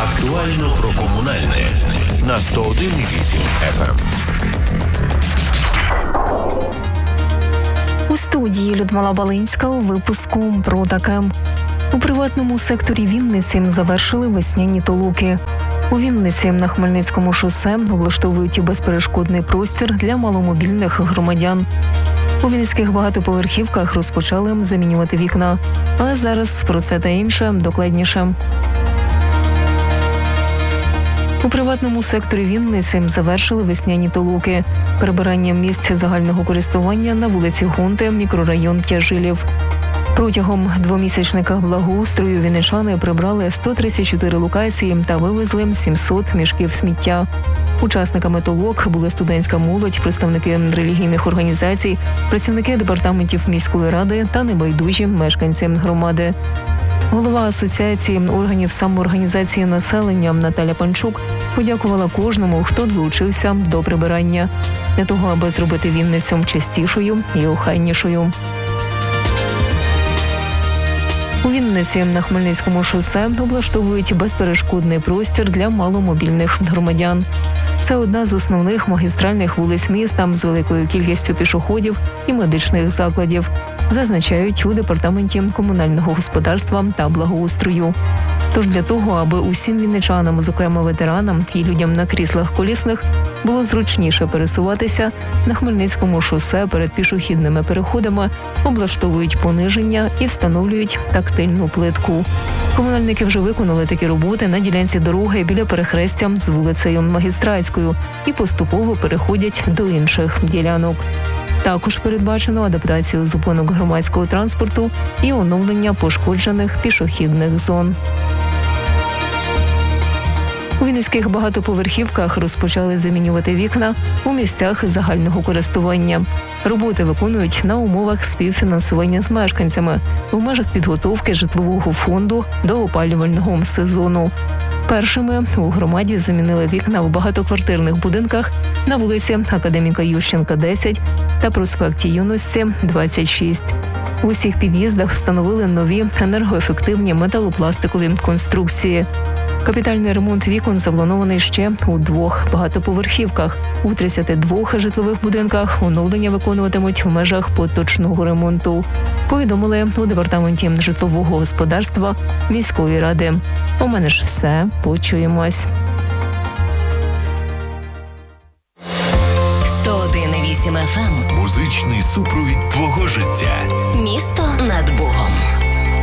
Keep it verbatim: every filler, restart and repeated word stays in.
Актуально про комунальне на сто один і вісім еф ем. У студії Людмила Балинська у випуску про таке. У приватному секторі Вінниці завершили весняні толоки. У Вінниці на Хмельницькому шосе облаштовують безперешкодний простір для маломобільних громадян. У вінницьких багатоповерхівках розпочали замінювати вікна. А зараз про це та інше докладніше. У приватному секторі Вінниці завершили весняні толоки. Прибирання місць загального користування на вулиці Гонти, мікрорайон Тяжилів. Протягом двомісячника благоустрою вінничани прибрали сто тридцять чотири локації та вивезли сімсот мішків сміття. Учасниками толок були студентська молодь, представники релігійних організацій, працівники департаментів міської ради та небайдужі мешканці громади. Голова Асоціації органів самоорганізації населення Наталя Панчук подякувала кожному, хто долучився до прибирання, для того, аби зробити Вінницю чистішою і охайнішою. У Вінниці на Хмельницькому шосе облаштовують безперешкодний простір для маломобільних громадян. Це одна з основних магістральних вулиць міста з великою кількістю пішоходів і медичних закладів, зазначають у департаменті комунального господарства та благоустрою. Тож для того, аби усім вінничанам, зокрема ветеранам і людям на кріслах колісних, було зручніше пересуватися, на Хмельницькому шосе перед пішохідними переходами облаштовують пониження і встановлюють тактильну плитку. Комунальники вже виконали такі роботи на ділянці дороги біля перехрестя з вулицею Магістратською і поступово переходять до інших ділянок. Також передбачено адаптацію зупинок громадського транспорту і оновлення пошкоджених пішохідних зон. У вінницьких багатоповерхівках розпочали замінювати вікна у місцях загального користування. Роботи виконують на умовах співфінансування з мешканцями в межах підготовки житлового фонду до опалювального сезону. Першими у громаді замінили вікна в багатоквартирних будинках на вулиці Академіка Ющенка, десять та проспекті Юності, двадцять шість. У усіх під'їздах встановили нові енергоефективні металопластикові конструкції. Капітальний ремонт вікон запланований ще у двох багатоповерхівках. У тридцяти двох житлових будинках оновлення виконуватимуть в межах поточного ремонту, повідомили у департаменті житлового господарства міської ради. У мене ж все. Почуємось. сто один і вісім еф ем. Музичний супровід твого життя. Місто над Богом.